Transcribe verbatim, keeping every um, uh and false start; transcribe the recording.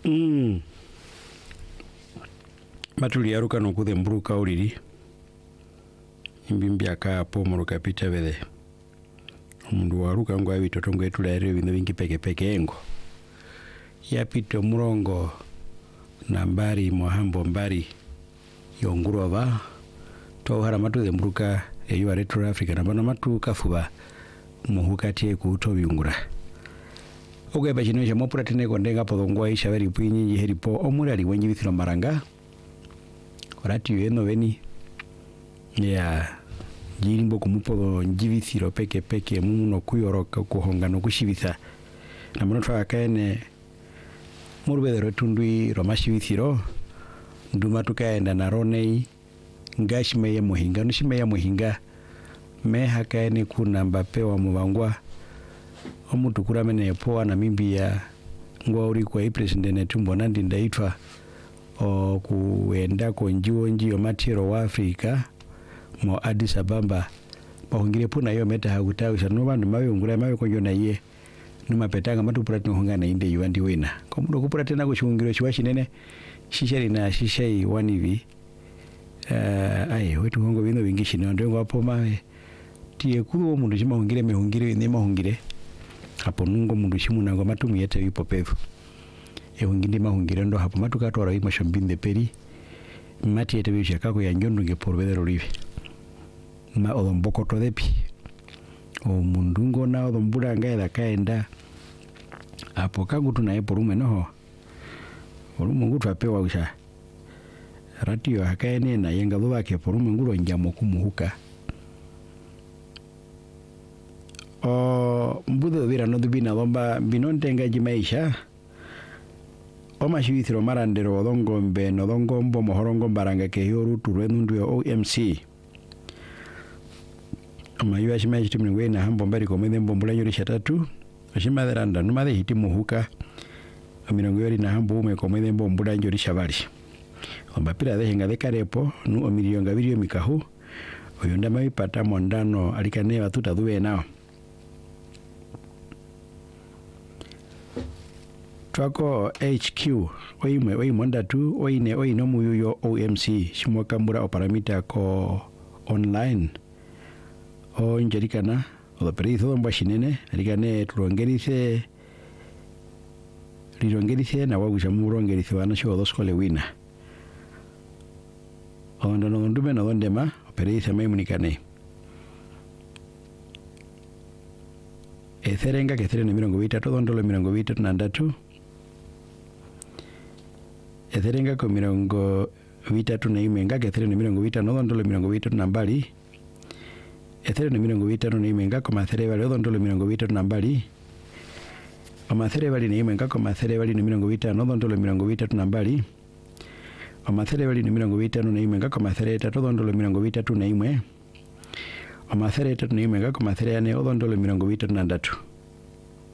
Mm. Matuli yaruka nokuthe mburuka ulili. Imbimbi aka pomoro kapita vede. Mundu waruka ngo abitoto ngo etulaere bino bingi peke peke engo. Yapito murongo nambari mohambo mbari yongurova to hara matu de mburuka eyo are to Africa nabana matu kafuba muhukati ku to byungura. Oge bajino je mo pratene ko ndenga podongwa isha veri puinyi heripo omurali wenyi bithino maranga. Orati yeno veni ya jirimbo kumupodo njibithiro peke peke muno kuyoroka kuhonga no kushibitha na muno twakaene murubedero tundui romashibithiro nduma tukaenda na ronei ngashime ye muhinga nushime ya muhinga me hakaene kuna Mbappe wa mubangwa omuntu kuramene poa na Namibia ngwa uri kwa president tumbo nandi ndaitwa o kuenda konjuo njio matiro wa Afrika mo Addis Ababa bahungire puna yo meta hakutawi sanu bandu mawe ngura mawe konjo na ye numa petanga matu purati honga na inde yuandi wina komudo kupurati na kushungiro shiwashi nene shishari na shishai wanivi uh, ai wetu hongo bino bingishi na ndongo hapo mawe tie kuo mundu shima hungire me hungire ne mahungire hapo nungo mundu shimu nango matu muyete wipo pevu e hunginde mahungire ndo hapo matu katora wima shambinde peri mati yete wisha kako ya njondo nge porvedero livi ma odomboko to depi o mundungo na odombura ngaida kaenda apo kangu tunaye porume noho porume ngutu apewa usha ratio hakaene na yenga dhuwa ke porume nguro njamo kumuhuka o mbudo vira no dubina lomba binontenga jimaisha o mashibithiro marandero odongo mbe no dongo mbo mohorongo mbaranga ke yoru turwenundu O M C Mayu ashima hitimu ngwe na hambo mbari komende mbombula yori shatatu ashima deranda numade hitimu huka aminongo yori na hambo ume komende mbombula yori shabari ombapira de henga de karepo nu omilionga video mikahu oyonda mai pata mondano alikane batuta duwe nao twako H Q oimwe oimonda tu oine oino muyuyo O M C shimokambura oparamita ko online o njerikana o perizo mbashinene alikane tulongerize lirongerize na wagusha murongerize wana sho dos kole wina onda no ndume na ndema perize mai munikane etherenga ke three mirongo itatu ndolo mirongo itatu na ndatu etherenga ko mirongo itatu na imenga ke three mirongo itano ndolo mirongo itatu na mbali Ethere ni mirongo itano na imenga kwa mathere wali odondolo mirongo itano na mbali. Omathere wali ni imenga kwa mathere wali ni mirongo itano odondolo mirongo itatu na mbali. Omathere wali ni mirongo itano na imenga kwa mathere etatu odondolo mirongo itatu na imwe. Omathere etatu na imenga kwa mathere ane odondolo mirongo itatu na ndatu.